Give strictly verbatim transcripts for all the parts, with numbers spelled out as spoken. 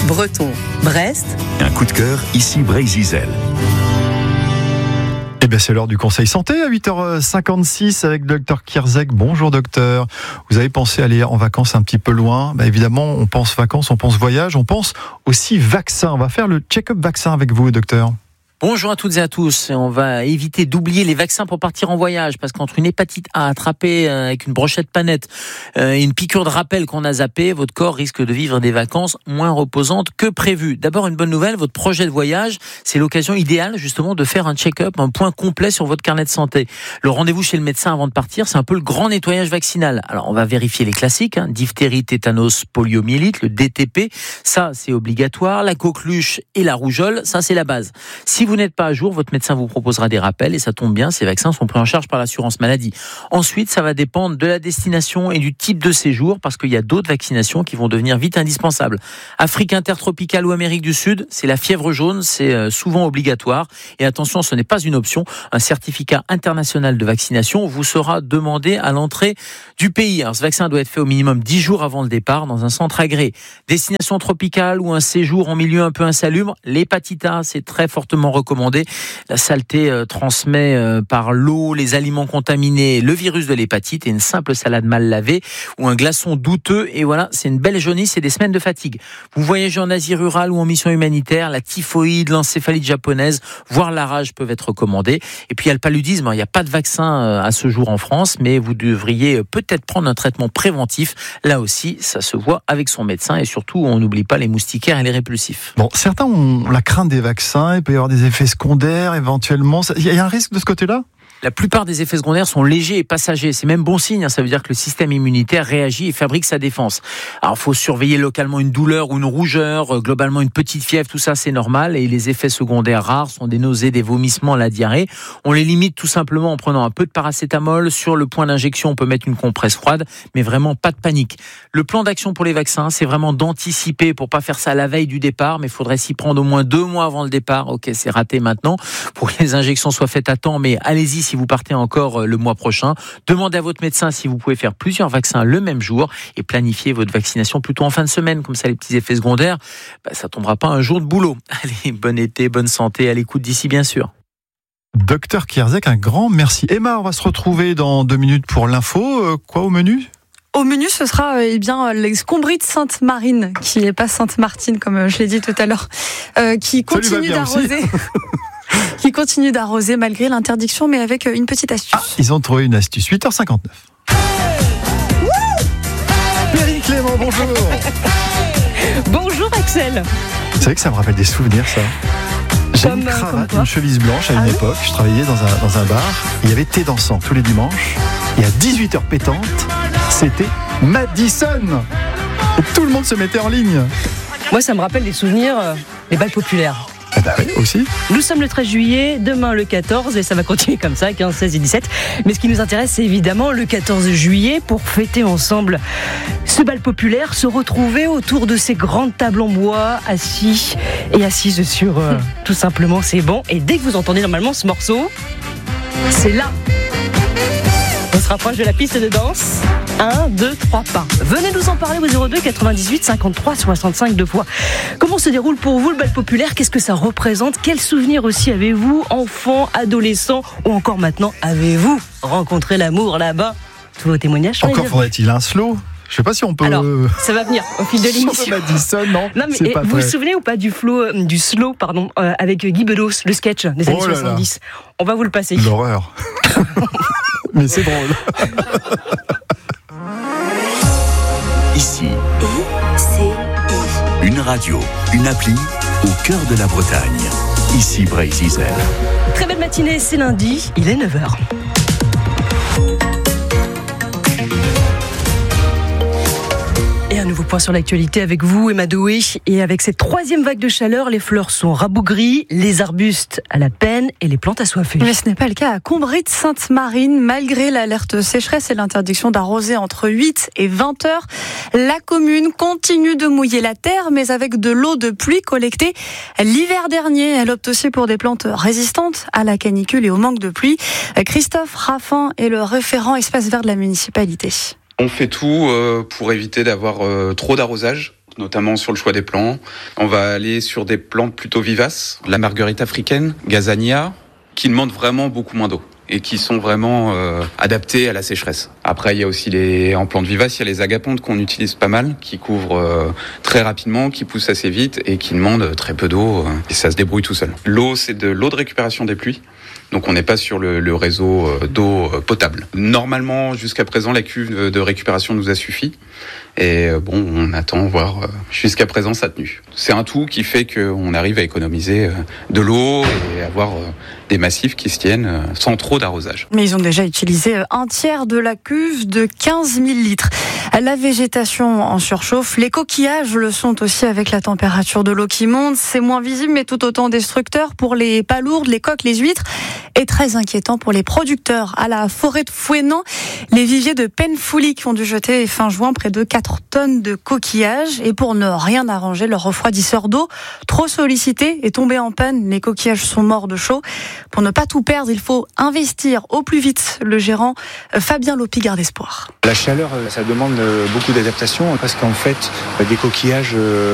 Breton, Brest. Un coup de cœur, ici Brésil. Eh bien, c'est l'heure du Conseil Santé à huit heures cinquante-six avec docteur Kierzek. Bonjour docteur. Vous avez pensé aller en vacances un petit peu loin. Bah, évidemment, on pense vacances, on pense voyage, on pense aussi vaccin. On va faire le check-up vaccin avec vous, docteur. Bonjour à toutes et à tous. On va éviter d'oublier les vaccins pour partir en voyage, parce qu'entre une hépatite A attrapée avec une brochette panette et une piqûre de rappel qu'on a zappée, votre corps risque de vivre des vacances moins reposantes que prévu. D'abord, une bonne nouvelle, votre projet de voyage, c'est l'occasion idéale justement de faire un check-up, un point complet sur votre carnet de santé. Le rendez-vous chez le médecin avant de partir, c'est un peu le grand nettoyage vaccinal. Alors, on va vérifier les classiques, hein, diphtérie, tétanos, poliomyélite, le D T P, ça c'est obligatoire. La coqueluche et la rougeole, ça c'est la base. Si vous n'êtes pas à jour, votre médecin vous proposera des rappels et ça tombe bien, ces vaccins sont pris en charge par l'assurance maladie. Ensuite, ça va dépendre de la destination et du type de séjour parce qu'il y a d'autres vaccinations qui vont devenir vite indispensables. Afrique intertropicale ou Amérique du Sud, c'est la fièvre jaune, c'est souvent obligatoire. Et attention, ce n'est pas une option. Un certificat international de vaccination vous sera demandé à l'entrée du pays. Alors, ce vaccin doit être fait au minimum dix jours avant le départ dans un centre agréé. Destination tropicale ou un séjour en milieu un peu insalubre, l'hépatite A, c'est très fortement recommandé. La saleté euh, transmet euh, par l'eau, les aliments contaminés, le virus de l'hépatite et une simple salade mal lavée ou un glaçon douteux. Et voilà, c'est une belle jaunisse et des semaines de fatigue. Vous voyagez en Asie rurale ou en mission humanitaire, la typhoïde, l'encéphalite japonaise, voire la rage peuvent être recommandés. Et puis il y a le paludisme. Il n'y a pas de vaccin à ce jour en France, mais vous devriez peut-être prendre un traitement préventif. Là aussi, ça se voit avec son médecin et surtout, on n'oublie pas les moustiquaires et les répulsifs. Bon, certains ont la crainte des vaccins. Il peut y avoir des effets secondaires éventuellement. Il y a un risque de ce côté-là ? La plupart des effets secondaires sont légers et passagers. C'est même bon signe, hein. Ça veut dire que le système immunitaire réagit et fabrique sa défense. Alors, il faut surveiller localement une douleur ou une rougeur, globalement une petite fièvre, tout ça c'est normal. Et les effets secondaires rares sont des nausées, des vomissements, la diarrhée. On les limite tout simplement en prenant un peu de paracétamol. Sur le point d'injection, on peut mettre une compresse froide, mais vraiment pas de panique. Le plan d'action pour les vaccins, c'est vraiment d'anticiper pour pas faire ça la veille du départ, mais il faudrait s'y prendre au moins deux mois avant le départ. Ok, c'est raté maintenant pour que les injections soient faites à temps, mais allez-y si vous partez encore le mois prochain. Demandez à votre médecin si vous pouvez faire plusieurs vaccins le même jour et planifiez votre vaccination plutôt en fin de semaine. Comme ça, les petits effets secondaires, bah, ça tombera pas un jour de boulot. Allez, bon été, bonne santé, à l'écoute d'ici bien sûr. Docteur Kierzek, un grand merci. Emma, on va se retrouver dans deux minutes pour l'info. Euh, quoi au menu ? Au menu, ce sera eh bien les scombries de Sainte-Marine, qui n'est pas Sainte-Martine, comme je l'ai dit tout à l'heure, euh, qui continue d'arroser. qui continue d'arroser malgré l'interdiction, mais avec une petite astuce. Ah, ils ont trouvé une astuce. huit heures cinquante-neuf. Perrine Clément, bonjour. Bonjour Axel. C'est vrai que ça me rappelle des souvenirs, ça. J'ai Comme, une euh, cravate, comme une chemise blanche à une Ah oui époque. Je travaillais dans un, dans un bar. Il y avait thé dansant tous les dimanches. Et à dix-huit heures pétantes, c'était Madison. Et tout le monde se mettait en ligne. Moi, ça me rappelle des souvenirs, euh, les balles populaires. Eh ben oui, aussi. Nous sommes le treize juillet, demain le quatorze, et ça va continuer comme ça, quinze, seize et dix-sept. Mais ce qui nous intéresse, c'est évidemment le quatorze juillet, pour fêter ensemble ce bal populaire, se retrouver autour de ces grandes tables en bois, assis et assises sur euh, tout simplement ces bancs. Et dès que vous entendez normalement ce morceau, c'est là. On se rapproche de la piste de danse. Un, deux, trois pas. Venez nous en parler au zéro deux quatre-vingt-dix-huit cinquante-trois soixante-cinq deux fois. Comment se déroule pour vous le bal populaire ? Qu'est-ce que ça représente ? Quels souvenirs aussi avez-vous, enfants, adolescents, ou encore maintenant avez-vous rencontré l'amour là-bas ? Tous vos témoignages sont Encore les faudrait-il un slow ? Je sais pas si on peut. Alors, ça va venir au fil de l'émission. Madison, non, non mais c'est pas vous vrai. vous souvenez ou pas du flow, euh, du slow, pardon, euh, avec Guy Bedos, le sketch des années Oh là là. soixante-dix. On va vous le passer. L'horreur. Mais c'est drôle. Ici, I C I. une radio, une appli au cœur de la Bretagne. Ici Brésil. Très belle matinée, c'est lundi, il est neuf heures. Et un nouveau point sur l'actualité avec vous, Emma Doué. Et avec cette troisième vague de chaleur, les fleurs sont rabougries, les arbustes à la peine et les plantes assoiffées. Mais ce n'est pas le cas à Combry de Sainte-Marine. Malgré l'alerte sécheresse et l'interdiction d'arroser entre huit et vingt heures, la commune continue de mouiller la terre, mais avec de l'eau de pluie collectée l'hiver dernier. Elle opte aussi pour des plantes résistantes à la canicule et au manque de pluie. Christophe Raffin est le référent espace vert de la municipalité. On fait tout euh, pour éviter d'avoir euh, trop d'arrosage. notamment sur le choix des plants. On va aller sur des plantes plutôt vivaces, la marguerite africaine, Gazania, qui demandent vraiment beaucoup moins d'eau et qui sont vraiment euh, adaptés à la sécheresse. Après, il y a aussi les en plantes vivaces, il y a les agapontes qu'on utilise pas mal, qui couvrent euh, très rapidement, qui poussent assez vite et qui demandent très peu d'eau, euh, et ça se débrouille tout seul. L'eau, c'est de l'eau de récupération des pluies. Donc on n'est pas sur le, le réseau d'eau potable. Normalement, jusqu'à présent, la cuve de récupération nous a suffi. Et bon, on attend voir. Jusqu'à présent, ça a tenu. C'est un tout qui fait qu'on arrive à économiser de l'eau et avoir des massifs qui se tiennent sans trop d'arrosage. Mais ils ont déjà utilisé un tiers de la cuve de quinze mille litres. La végétation en surchauffe, les coquillages le sont aussi avec la température de l'eau qui monte. C'est moins visible mais tout autant destructeur pour les palourdes, les coques, les huîtres et très inquiétant pour les producteurs. À la forêt de Fouesnant, les viviers de Penfoulic ont dû jeter fin juin près de quatre tonnes de coquillages et pour ne rien arranger, leur refroidisseur d'eau, trop sollicité, est tombé en panne. Les coquillages sont morts de chaud. Pour ne pas tout perdre, il faut investir au plus vite. Le gérant Fabien Lopi garde espoir. La chaleur, ça demande beaucoup d'adaptation parce qu'en fait, des coquillages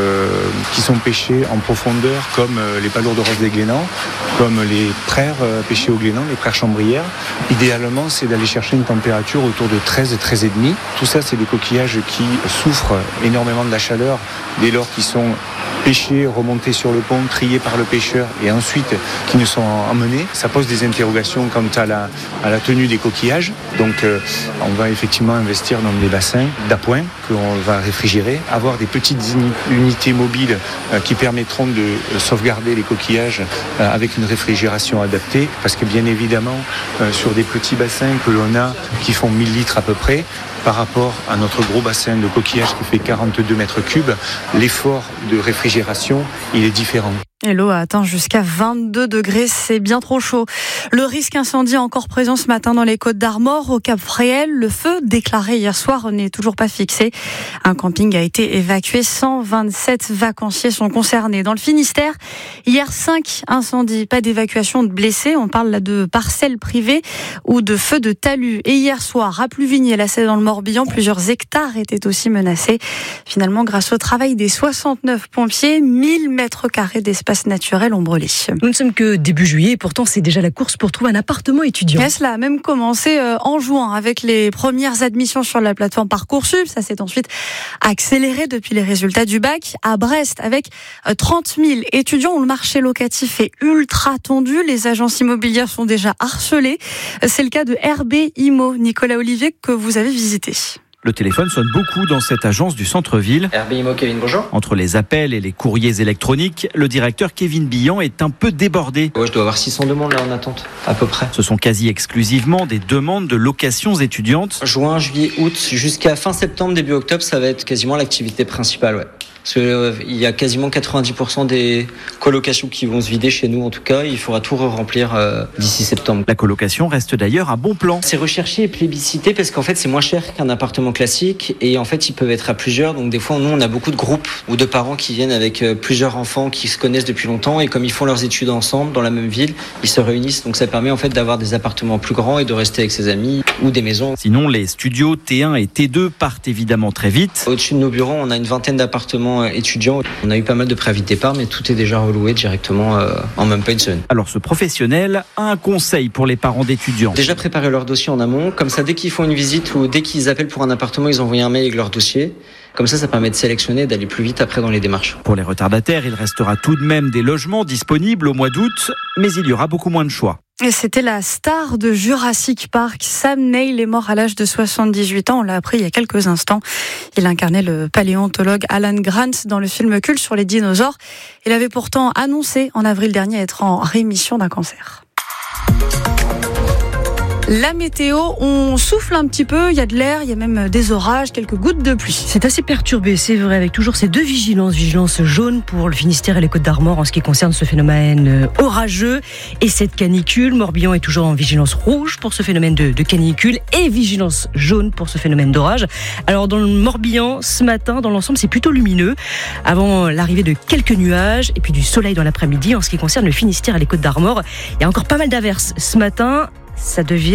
qui sont pêchés en profondeur, comme les palourdes roses des Glénans, comme les praires pêchées au Glénan, les praires chambrières, idéalement, c'est d'aller chercher une température autour de treize à treize virgule cinq. Tout ça, c'est des coquillages qui souffrent énormément de la chaleur dès lors qu'ils sont pêchés, remontés sur le pont, triés par le pêcheur et ensuite qui nous sont emmenés. Ça pose des interrogations quant à la, à la tenue des coquillages. Donc euh, on va effectivement investir dans des bassins d'appoint qu'on va réfrigérer, avoir des petites unités mobiles euh, qui permettront de euh, sauvegarder les coquillages euh, avec une réfrigération adaptée parce que bien évidemment euh, sur des petits bassins que l'on a qui font mille litres à peu près, par rapport à notre gros bassin de coquillage qui fait quarante-deux mètres cubes, l'effort de réfrigération, il est différent. Et l'eau a atteint jusqu'à vingt-deux degrés, c'est bien trop chaud. Le risque incendie encore présent ce matin dans les Côtes d'Armor, au Cap Fréhel. Le feu déclaré hier soir n'est toujours pas fixé. Un camping a été évacué, cent vingt-sept vacanciers sont concernés. Dans le Finistère, hier cinq incendies, pas d'évacuation de blessés. On parle là de parcelles privées ou de feux de talus. Et hier soir, à Pluvigny-Lacé dans le Morbihan, plusieurs hectares étaient aussi menacés. Finalement, grâce au travail des soixante-neuf pompiers, mille mètres carrés d'espace naturel ont brûlé. Nous ne sommes que début juillet et pourtant c'est déjà la course pour trouver un appartement étudiant. Et cela a même commencé en juin avec les premières admissions sur la plateforme Parcoursup. Ça s'est ensuite accéléré depuis les résultats du bac. À Brest, avec trente mille étudiants où le marché locatif est ultra tendu, les agences immobilières sont déjà harcelées. C'est le cas de R B Immo, Nicolas Olivier, que vous avez visité. Le téléphone sonne beaucoup dans cette agence du centre-ville. R B Immo, Kevin, bonjour. Entre les appels et les courriers électroniques, le directeur Kevin Billan est un peu débordé. Ouais, je dois avoir six cents demandes là en attente, à peu près. Ce sont quasi exclusivement des demandes de locations étudiantes. Juin, juillet, août, jusqu'à fin septembre, début octobre, ça va être quasiment l'activité principale, ouais. Parce qu'il euh, y a quasiment quatre-vingt-dix pour cent des colocations qui vont se vider chez nous, en tout cas. Il faudra tout re-remplir euh, d'ici septembre. La colocation reste d'ailleurs un bon plan. C'est recherché et plébiscité parce qu'en fait, c'est moins cher qu'un appartement classique. Et en fait, ils peuvent être à plusieurs. Donc des fois, nous, on a beaucoup de groupes ou de parents qui viennent avec euh, plusieurs enfants qui se connaissent depuis longtemps. Et comme ils font leurs études ensemble, dans la même ville, ils se réunissent. Donc ça permet en fait d'avoir des appartements plus grands et de rester avec ses amis ou des maisons. Sinon, les studios T un et T deux partent évidemment très vite. Au-dessus de nos bureaux, on a une vingtaine d'appartements étudiants. On a eu pas mal de préavis de départ, mais tout est déjà reloué directement euh, en même pas une semaine. Alors ce professionnel a un conseil pour les parents d'étudiants. Déjà préparer leur dossier en amont, comme ça dès qu'ils font une visite ou dès qu'ils appellent pour un appartement, ils envoient un mail avec leur dossier. Comme ça, ça permet de sélectionner et d'aller plus vite après dans les démarches. Pour les retardataires, il restera tout de même des logements disponibles au mois d'août, mais il y aura beaucoup moins de choix. Et c'était la star de Jurassic Park. Sam Neill est mort à l'âge de soixante-dix-huit ans. On l'a appris il y a quelques instants. Il incarnait le paléontologue Alan Grant dans le film culte sur les dinosaures. Il avait pourtant annoncé en avril dernier être en rémission d'un cancer. La météo, on souffle un petit peu, il y a de l'air, il y a même des orages, quelques gouttes de pluie. C'est assez perturbé, c'est vrai, avec toujours ces deux vigilances. Vigilance jaune pour le Finistère et les Côtes d'Armor en ce qui concerne ce phénomène orageux et cette canicule. Morbihan est toujours en vigilance rouge pour ce phénomène de, de canicule et vigilance jaune pour ce phénomène d'orage. Alors dans le Morbihan, ce matin, dans l'ensemble, c'est plutôt lumineux avant l'arrivée de quelques nuages et puis du soleil dans l'après-midi. En ce qui concerne le Finistère et les Côtes d'Armor, il y a encore pas mal d'averses ce matin. Ça devient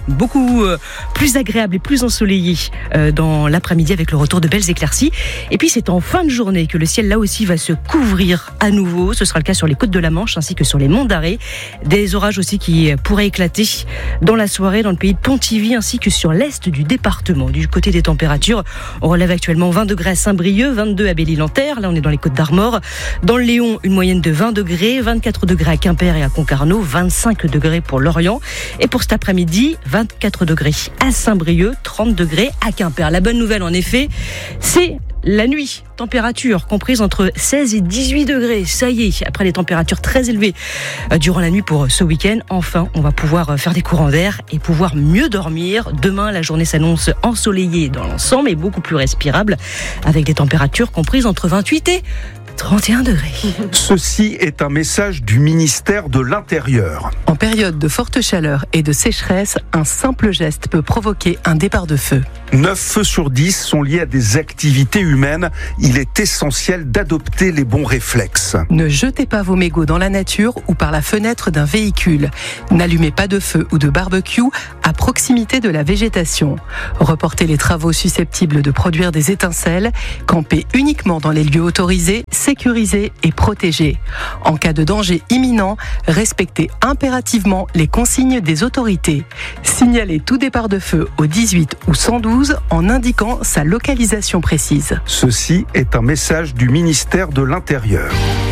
beaucoup euh, plus agréable et plus ensoleillé euh, dans l'après-midi avec le retour de belles éclaircies. Et puis c'est en fin de journée que le ciel là aussi va se couvrir à nouveau. Ce sera le cas sur les côtes de la Manche ainsi que sur les monts d'Arrée. Des orages aussi qui pourraient éclater dans la soirée dans le pays de Pontivy ainsi que sur l'est du département. Du côté des températures, on relève actuellement vingt degrés à Saint-Brieuc, vingt-deux à Belle-Île-en-Terre. Là on est dans les Côtes d'Armor. Dans le Léon, une moyenne de vingt degrés, vingt-quatre degrés à Quimper et à Concarneau, vingt-cinq degrés pour Lorient. Et pour cet après-midi, vingt-quatre degrés à Saint-Brieuc, trente degrés à Quimper. La bonne nouvelle, en effet, c'est la nuit. Température comprise entre seize et dix-huit degrés. Ça y est, après les températures très élevées durant la nuit pour ce week-end, enfin, on va pouvoir faire des courants d'air et pouvoir mieux dormir. Demain, la journée s'annonce ensoleillée dans l'ensemble et beaucoup plus respirable avec des températures comprises entre vingt-huit et trente et un degrés. Ceci est un message du ministère de l'Intérieur. En période de forte chaleur et de sécheresse, un simple geste peut provoquer un départ de feu. neuf feux sur dix sont liés à des activités humaines. Il est essentiel d'adopter les bons réflexes. Ne jetez pas vos mégots dans la nature ou par la fenêtre d'un véhicule. N'allumez pas de feu ou de barbecue à proximité de la végétation. Reportez les travaux susceptibles de produire des étincelles. Campez uniquement dans les lieux autorisés, sécurisés et protégés. En cas de danger imminent, respectez impérativement les consignes des autorités. Signalez tout départ de feu au dix-huit ou cent douze en indiquant sa localisation précise. Ceci est un message du ministère de l'Intérieur.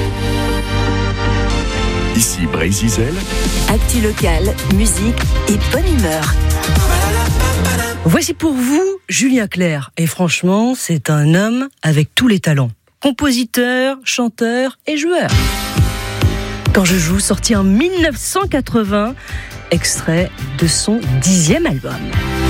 Ici Brésil. Actu locale, musique et bonne humeur. Voici pour vous Julien Clerc. Et franchement, c'est un homme avec tous les talents. Compositeur, chanteur et joueur. Quand je joue, sorti en mille neuf cent quatre-vingts, extrait de son dixième album.